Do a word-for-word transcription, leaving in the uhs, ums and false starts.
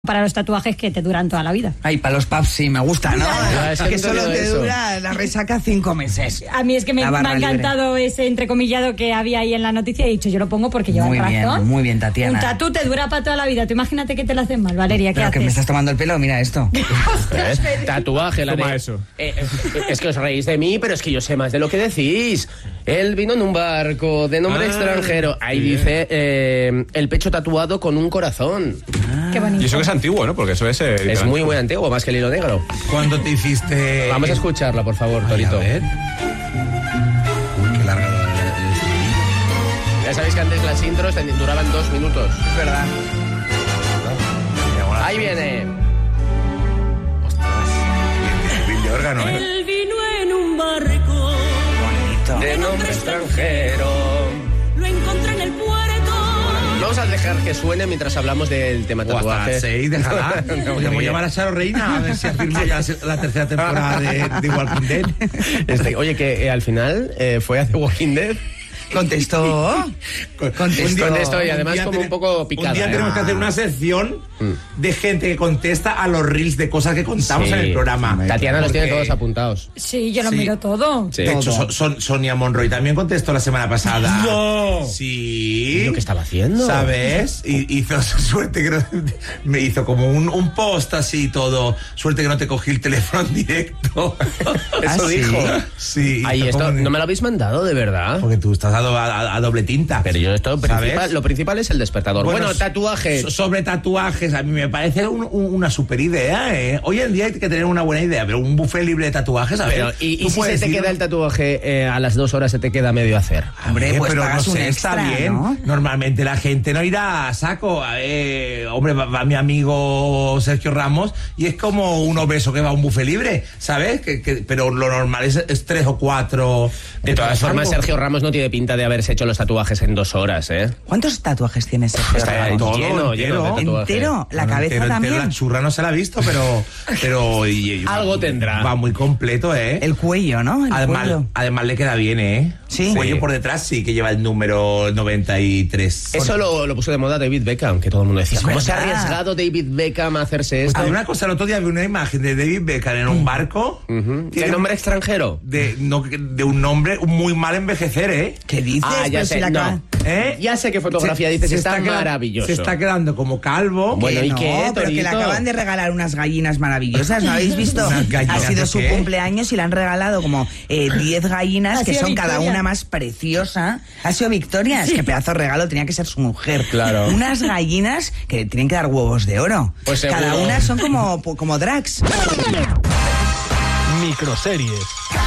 Para los tatuajes que te duran toda la vida. Ay, para los pubs sí, me gusta, ¿no? Ya, es que que no solo te eso. dura la resaca cinco meses. A mí es que me, me ha encantado libre. Ese entrecomillado que había ahí en la noticia. He dicho, yo lo pongo porque lleva muy razón. Bien, muy bien, Tatiana. Un tatú te dura para toda la vida. Tú imagínate que te lo hacen mal, Valeria. ¿Qué Pero haces? que me estás tomando el pelo, mira esto. ¿Eh? Tatuaje, la Toma de... eso. Eh, eh, es que os reís de mí, pero es que yo sé más de lo que decís. Él vino en un barco de nombre Ah, extranjero. Ahí sí. dice eh, el pecho tatuado con un corazón. Qué bonito. Y eso que es antiguo, ¿no? Porque eso es... Eh, Es muy, muy antiguo, más que el hilo negro. ¿Cuándo te hiciste...? Vamos a escucharla, por favor, Ay, Torito. a ver. Uy, qué larga la- Ya sabéis que antes las intros ten- duraban dos minutos. Es verdad. Ahí viene. el de órgano, ¿eh? Él vino en un barco, Bonito. De nombre extranjero. lo encontré en el puerto. Vamos a dejar que suene mientras hablamos del tema O hasta tatuaje. las seis, déjala. No, Podríamos muy llamar a Charo Reina a ver si afirma ya la tercera temporada de, de Walking Dead. Este, oye, que eh, al final eh, fue a The Walking Dead. Contestó. Contestó. Contestó y además día como ten- un poco picada. Un día ¿eh? tenemos que hacer una sección de gente que contesta a los reels de cosas que contamos Sí. en el programa. Tatiana los tiene Porque- todos apuntados. Sí, yo lo Sí. miro todo. Sí. De hecho, Son- Son- Sonia Monroy también contestó la semana pasada. ¡No! Sí. ¿Y lo que estaba haciendo? ¿Sabes? Y hizo suerte que no, me hizo como un, un post así y todo. Suerte que no te cogí el teléfono en directo. Eso ¿Ah, sí? dijo. Sí. Ay, hizo esto como- no me lo habéis mandado, de verdad. Porque tú estás a, do- a- a doble tinta. Pero yo esto ¿Sabes? principal, lo principal es el despertador. Bueno, Bueno, tatuajes. so- Sobre tatuajes, a mí me parece un- un- una super idea, ¿eh? Hoy en día hay que tener una buena idea, pero un buffet libre de tatuajes, a ver. Pero, ¿y, y tú si se puedes te ir- queda el tatuaje eh, a las dos horas se te queda medio hacer? Hombre, pues pero pagas no un sé, extra, está bien. ¿no? Normalmente la gente no irá a saco. Eh, hombre, va, va mi amigo Sergio Ramos y es como un obeso que va a un buffet libre, ¿sabes? Que, que- pero lo normal es, es tres o cuatro. De todas formas, algo. Sergio Ramos no tiene pinta de haberse hecho los tatuajes en dos horas, ¿eh? ¿Cuántos tatuajes tienes, Sergio Está Ramos? todo lleno, lleno entero. de tatuajes. ¿Entero? ¿La Bueno, cabeza entero, también? entero, la churra no se la ha visto, pero... pero y- y- Algo tendrá. Va muy completo, ¿eh? El cuello, ¿no? El Además, cuello. además le queda bien, ¿eh? Sí. El cuello por detrás sí que lleva el número noventa y tres. Eso lo, lo puso de moda David Beckham, que todo el mundo decía, Es ¿cómo se ha verdad. arriesgado David Beckham a hacerse esto? Hay una cosa, el otro día vi una imagen de David Beckham en un barco. Ujú. ¿Qué Tiene- nombre extranjero? De, no, de un nombre muy mal envejecer, ¿eh? ¿Qué dices? Ah, ya Pero sé, si la no. acaba- ¿Eh? Ya sé qué fotografía Se- dices, se está, queda- maravilloso. Se está quedando como calvo. Bueno, Que ¿y no, qué, pero que le Torito? acaban de regalar unas gallinas maravillosas, ¿no habéis visto? ¿Unas gallinas Ha sido de su qué? cumpleaños y le han regalado como eh, diez gallinas Ha que sido son cada Victoria. una más preciosa. Ha sido Victoria, es que pedazo de regalo tenía que ser su mujer. Claro. Unas gallinas que tienen que dar huevos de oro. Pues seguro. Cada una son como, como drags. Microseries.